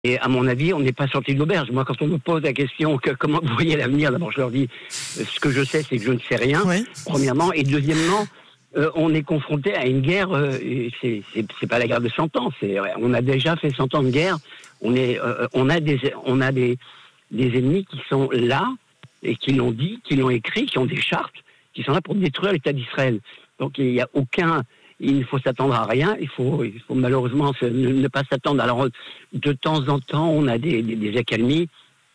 Et à mon avis, on n'est pas sorti de l'auberge. Moi, quand on me pose la question comment vous voyez l'avenir, d'abord je leur dis ce que je sais, c'est que je ne sais rien, Oui. premièrement. Et deuxièmement, on est confronté à une guerre, c'est pas la guerre de 100 ans. On a déjà fait 100 ans de guerre. On a des ennemis qui sont là et qui l'ont dit, qui l'ont écrit, qui ont des chartes, qui sont là pour détruire l'État d'Israël. Donc il ne faut s'attendre à rien. Il faut malheureusement ne pas s'attendre. Alors de temps en temps, on a des accalmies,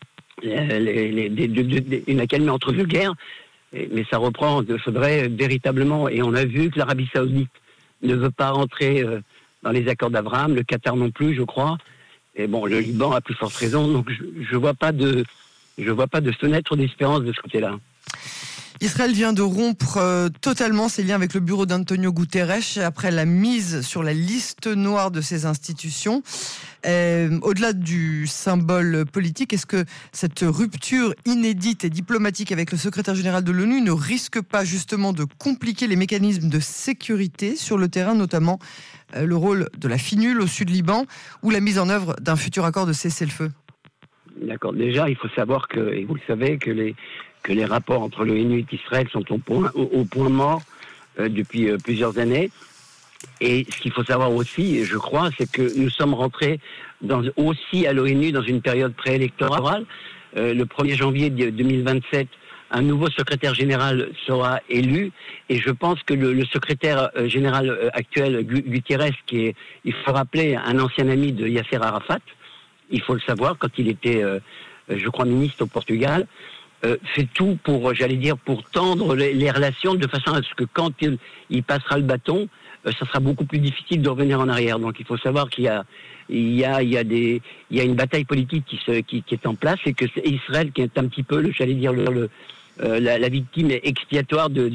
une accalmie entre deux guerres, mais ça reprend. Il faudrait véritablement. Et on a vu que l'Arabie Saoudite ne veut pas rentrer dans les accords d'Abraham, le Qatar non plus, je crois. Et bon, le Liban a plus forte raison. Donc je vois pas de fenêtre d'espérance de ce côté-là. Israël vient de rompre totalement ses liens avec le bureau d'Antonio Guterres après la mise sur la liste noire de ses institutions. Au-delà du symbole politique, est-ce que cette rupture inédite et diplomatique avec le secrétaire général de l'ONU ne risque pas justement de compliquer les mécanismes de sécurité sur le terrain, notamment le rôle de la FINUL au sud Liban ou la mise en œuvre d'un futur accord de cessez-le-feu ? D'accord. Déjà, il faut savoir que, et vous le savez, que les rapports entre l'ONU et Israël sont au point mort depuis plusieurs années. Et ce qu'il faut savoir aussi, je crois, c'est que nous sommes rentrés aussi à l'ONU dans une période préélectorale. Le 1er janvier 2027, un nouveau secrétaire général sera élu. Et je pense que le secrétaire général actuel, Guterres, il faut rappeler, un ancien ami de Yasser Arafat, il faut le savoir, quand il était, je crois, ministre au Portugal, fait tout pour tendre les relations de façon à ce que quand il passera le bâton, ça sera beaucoup plus difficile de revenir en arrière. Donc il faut savoir qu'il y a une bataille politique qui est en place et que c'est Israël qui est un petit peu, la victime expiatoire de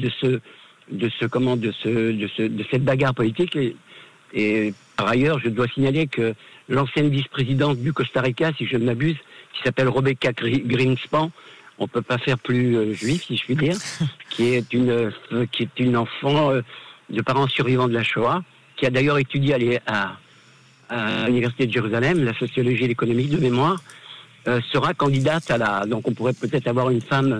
cette bagarre politique. Et par ailleurs, je dois signaler que l'ancienne vice-présidente du Costa Rica, si je ne m'abuse, qui s'appelle Rebecca Greenspan, on peut pas faire plus juif, si je puis dire, qui est une enfant de parents survivants de la Shoah, qui a d'ailleurs étudié à l'Université de Jérusalem, la sociologie et l'économie de mémoire, sera candidate donc on pourrait peut-être avoir une femme,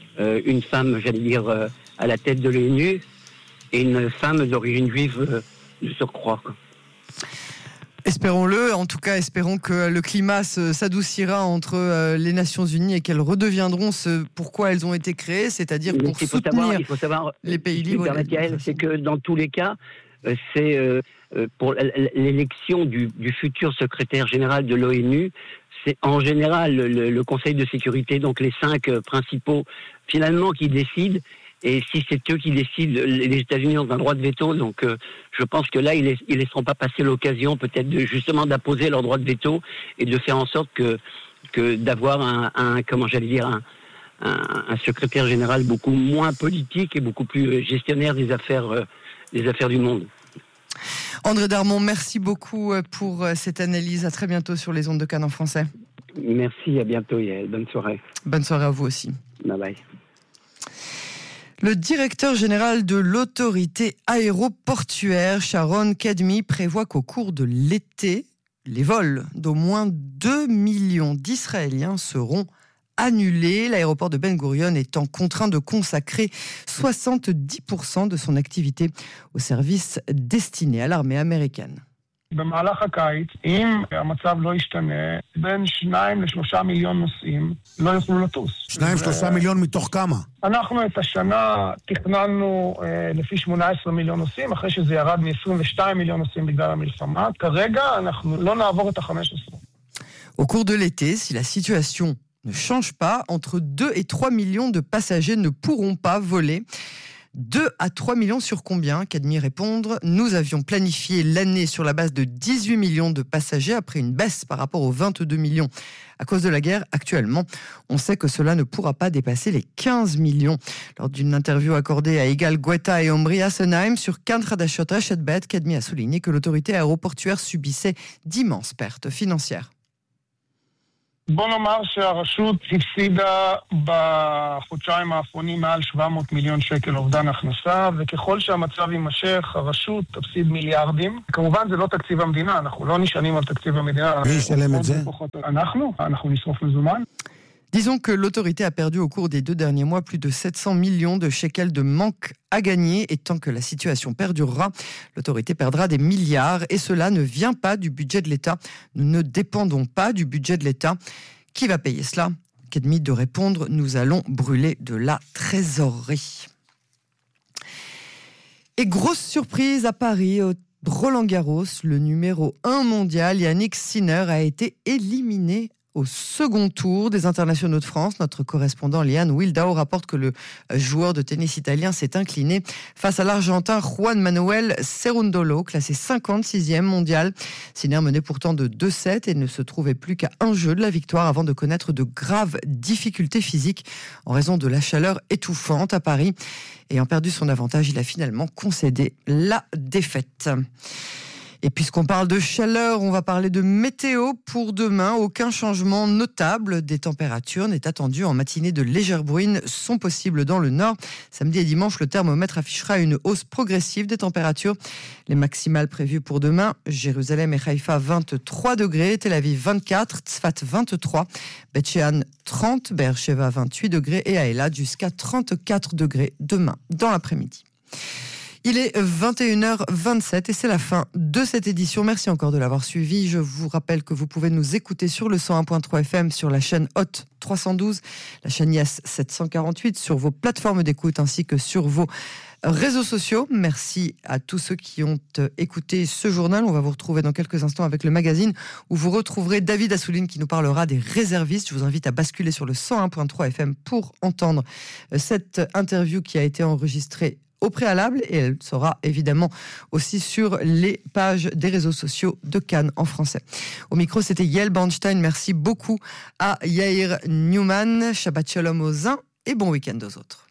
à la tête de l'ONU, et une femme d'origine juive de surcroît, quoi. Espérons-le, en tout cas espérons que le climat s'adoucira entre les Nations Unies et qu'elles redeviendront ce pourquoi elles ont été créées, c'est-à-dire pour soutenir les pays libres. C'est que dans tous les cas, c'est pour l'élection du futur secrétaire général de l'ONU, c'est en général le Conseil de sécurité, donc les 5 principaux, finalement, qui décident. Et si c'est eux qui décident, les États-Unis ont un droit de veto, donc je pense que là, ils laisseront pas passer l'occasion peut-être justement d'apposer leur droit de veto et de faire en sorte que d'avoir un secrétaire général beaucoup moins politique et beaucoup plus gestionnaire des affaires du monde. André Darmon, merci beaucoup pour cette analyse. À très bientôt sur les ondes de Cannes en français. Merci, à bientôt Yael. Bonne soirée. Bonne soirée à vous aussi. Bye bye. Le directeur général de l'autorité aéroportuaire, Sharon Kadmi, prévoit qu'au cours de l'été, les vols d'au moins 2 millions d'Israéliens seront annulés. L'aéroport de Ben Gurion étant contraint de consacrer 70% de son activité au service destiné à l'armée américaine. במהלך הקיץ, אם המצב לא ישתנה, בין 2 ל3 מיליון נוסעים לא יוכלו לטוס. 2-3 מיליון מתוך כמה? אנחנו את השנה תכננו לפי 18 מיליון נוסעים, אחרי שזה ירד מ-22 מיליון נוסעים בגלל המלחמה. כרגע אנחנו לא נעבור את ה-15. Au cours de l'été, si la situation ne change pas, entre 2 et 3 millions de passagers ne pourront pas voler. 2 à 3 millions sur combien ? Kadmi répondre, nous avions planifié l'année sur la base de 18 millions de passagers après une baisse par rapport aux 22 millions à cause de la guerre. Actuellement, on sait que cela ne pourra pas dépasser les 15 millions. Lors d'une interview accordée à Igal Guetta et Omri Hassenheim sur Kan Hadashot Reshet Bet, Kadmi a souligné que l'autorité aéroportuaire subissait d'immenses pertes financières. בוא נאמר שהרשות הפסידה בחודשיים האחרונים מעל 700 מיליון שקל אובדן הכנסה, וככל שהמצב יימשך, הרשות תפסיד מיליארדים. כמובן זה לא תקציב המדינה, אנחנו לא נשענים על תקציב המדינה. מי ישלם את זה? אנחנו נשרוף מזומן. Disons que l'autorité a perdu au cours des 2 derniers mois plus de 700 millions de shekels de manque à gagner. Et tant que la situation perdurera, l'autorité perdra des milliards. Et cela ne vient pas du budget de l'État. Nous ne dépendons pas du budget de l'État. Qui va payer cela ? Kedmi de répondre, nous allons brûler de la trésorerie. Et grosse surprise à Paris, au Roland-Garros, le numéro 1 mondial, Yannick Sinner, a été éliminé au second tour des internationaux de France. Notre correspondant Liane Wildau rapporte que le joueur de tennis italien s'est incliné face à l'Argentin Juan Manuel Cerundolo, classé 56e mondial. Sinner menait pourtant de 2-7 et ne se trouvait plus qu'à un jeu de la victoire avant de connaître de graves difficultés physiques en raison de la chaleur étouffante à Paris. Ayant perdu son avantage, il a finalement concédé la défaite. Et puisqu'on parle de chaleur, on va parler de météo pour demain. Aucun changement notable des températures n'est attendu. En matinée, de légères bruines sont possibles dans le nord. Samedi et dimanche, le thermomètre affichera une hausse progressive des températures. Les maximales prévues pour demain, Jérusalem et Haïfa 23 degrés, Tel Aviv 24, Tzfat 23, Bet Shean 30, Be'er-Sheva 28 degrés et à Eilat jusqu'à 34 degrés demain dans l'après-midi. Il est 21h27 et c'est la fin de cette édition. Merci encore de l'avoir suivi. Je vous rappelle que vous pouvez nous écouter sur le 101.3 FM, sur la chaîne Hot 312, la chaîne Yes 748, sur vos plateformes d'écoute ainsi que sur vos réseaux sociaux. Merci à tous ceux qui ont écouté ce journal. On va vous retrouver dans quelques instants avec le magazine où vous retrouverez David Assouline qui nous parlera des réservistes. Je vous invite à basculer sur le 101.3 FM pour entendre cette interview qui a été enregistrée au préalable et elle sera évidemment aussi sur les pages des réseaux sociaux de Cannes en français. Au micro, c'était Yael Bernstein. Merci beaucoup à Yair Newman. Shabbat Shalom aux uns et bon week-end aux autres.